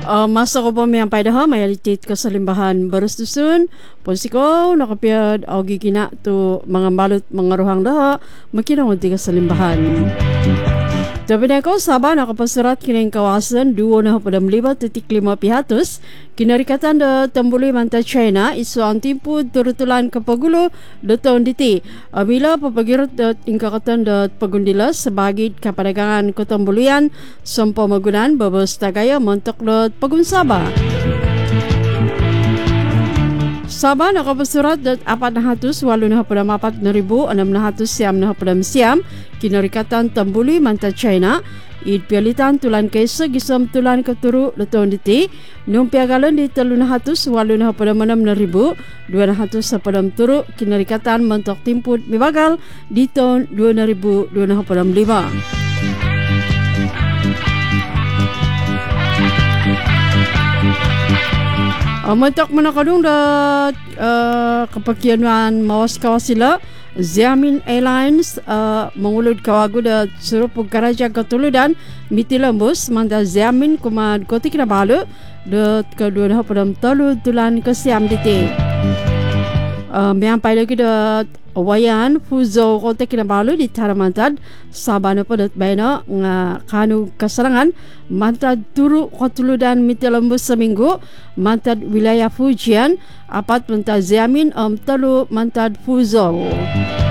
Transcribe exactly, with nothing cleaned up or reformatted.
Uh, masa ko po may ampay daha may alitit ka sa limbahan baras dusun posiko nakapiad o gigina to mga balot mga ruhang daha makinangunti ka sa limbahan. Sabi na ko, Sabah nakapasurat kining kawasan duo na padam lima titik lima pihatos kinarikatan da tambuli manta China isu ang timpud turutulan kapagulo da taon diti. Abila papagirot da ingkakatan da pagundila sabagit kapadagangan ko tambulian sampo magunan babas tagaya montok da pagunsaba. Sabah nakapasurat dat apat na hatus walo na hapadam apat na ribu anam na hatus siam na hapadam siam kinarikatan tambuli manta China id pialitan tulan kaysa gisam tulan katuru leton diti nung piagalan di telu na hatus walo na hapadam anam na ribu dua na hatus hapadam turu kinarikatan mantok timpud mibagal di tahun dua na ribu dua na hapadam lima. Uh, Mentok manakadung da uh, kepakianan mawas kawas sila Xiamen Airlines uh, mengulud kawagu da suruh pugkaraja katuludan mitilambus manda Xiamen kumad koti kinabalu da kedua dah padam talu tulan ke Siam diti. Uh, Miampai lagi da wayan Fuzhou kota kinabalu di Taramantad Sabah na padat bayna nga kanu kasarangan mantad turu katuludan mitilambus seminggu mantad wilayah Fujian apat mantad Xiamen um, talu mantad Fuzhou.